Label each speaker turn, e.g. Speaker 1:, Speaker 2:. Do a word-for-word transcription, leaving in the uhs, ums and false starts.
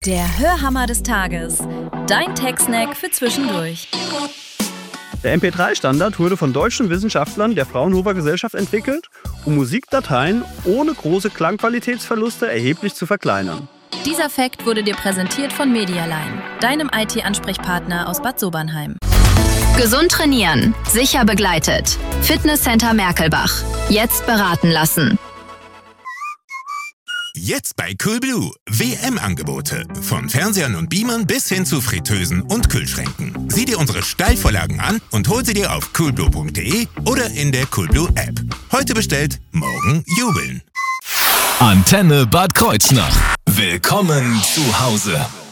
Speaker 1: Der Hörhammer des Tages. Dein Tech-Snack für zwischendurch.
Speaker 2: Der M P drei Standard wurde von deutschen Wissenschaftlern der Fraunhofer Gesellschaft entwickelt, um Musikdateien ohne große Klangqualitätsverluste erheblich zu verkleinern.
Speaker 1: Dieser Fact wurde dir präsentiert von Medialine, deinem I T-Ansprechpartner aus Bad Sobernheim.
Speaker 3: Gesund trainieren, sicher begleitet. Fitnesscenter Merkelbach. Jetzt beraten lassen.
Speaker 4: Jetzt bei Coolblue. W M-Angebote. Von Fernsehern und Beamern bis hin zu Fritteusen und Kühlschränken. Sieh dir unsere Steilvorlagen an und hol sie dir auf coolblue punkt de oder in der Coolblue-App. Heute bestellt, morgen jubeln.
Speaker 5: Antenne Bad Kreuznach. Willkommen zu Hause.